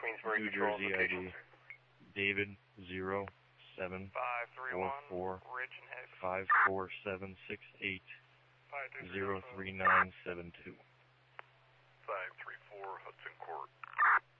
Queensbury New Patrol Jersey location. ID. David 0744 54768 03972. 534 Hudson Court.